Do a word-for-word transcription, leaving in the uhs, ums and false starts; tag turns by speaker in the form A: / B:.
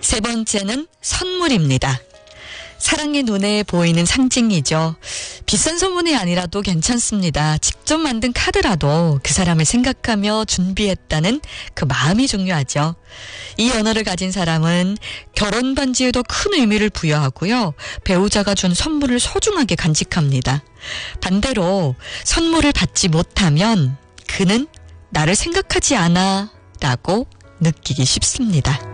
A: 세 번째는 선물입니다. 사랑의 눈에 보이는 상징이죠. 비싼 선물이 아니라도 괜찮습니다. 직접 만든 카드라도 그 사람을 생각하며 준비했다는 그 마음이 중요하죠. 이 언어를 가진 사람은 결혼 반지에도 큰 의미를 부여하고요. 배우자가 준 선물을 소중하게 간직합니다. 반대로 선물을 받지 못하면 그는 나를 생각하지 않아 라고 느끼기 쉽습니다.